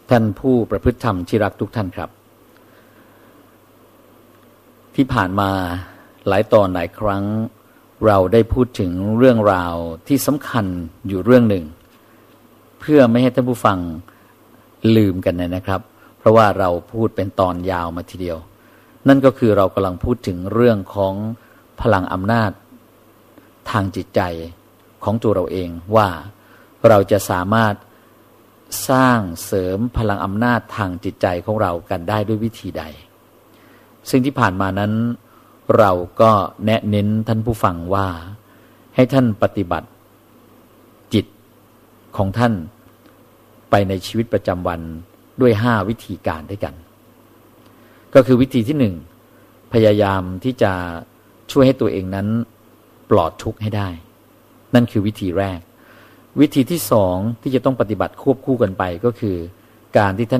ท่านผู้ประพฤติธรรมที่รักทุกท่านครับที่ผ่านมาหลายตอนหลายครั้งเราได้พูดถึงเรื่องราวที่สำคัญอยู่เรื่องหนึ่งเพื่อไม่ให้ท่านผู้ฟังลืมกันนะครับเพราะว่าเราพูดเป็นตอนยาวมาทีเดียวนั่นก็คือเรากำลังพูดถึงเรื่องของพลังอำนาจทางจิตใจของตัวเราเองว่าเราจะสามารถสร้างเสริมพลังอำนาจทางจิตใจของเรากันได้ด้วยวิธีใดซึ่งที่ผ่านมานั้นเราก็แนะเน้นท่านผู้ฟังว่าให้ท่านปฏิบัติจิตของท่านไปในชีวิตประจำวันด้วย5วิธีการด้วยกันก็คือวิธีที่1พยายามที่จะช่วยให้ตัวเองนั้นปลอดทุกข์ให้ได้นั่นคือวิธีแรกวิธีที่2ที่จะต้องปฏิบัติควบคู่กันไปก็คือการที่ท่าน